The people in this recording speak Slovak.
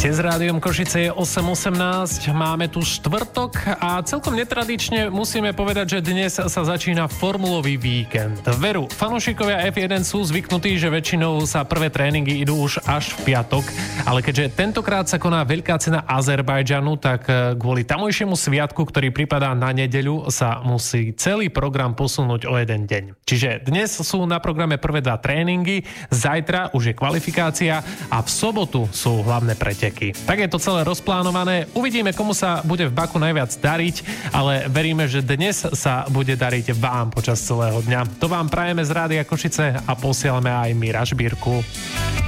S rádiom Košice je 8.18, máme tu štvrtok a celkom netradične musíme povedať, že dnes sa začína formulový víkend. Veru, fanúšikovia F1 sú zvyknutí, že väčšinou sa prvé tréningy idú už až v piatok, ale keďže tentokrát sa koná veľká cena Azerbajdžanu, tak kvôli tamojšiemu sviatku, ktorý pripadá na nedeľu, sa musí celý program posunúť o jeden deň. Čiže dnes sú na programe prvé dva tréningy, zajtra už je kvalifikácia a v sobotu sú hlavné preteky. Tak je to celé rozplánované. Uvidíme, komu sa bude v Baku najviac dariť, ale veríme, že dnes sa bude dariť vám počas celého dňa. To vám prajeme z Rádia Košice a posielame aj my rašbírku.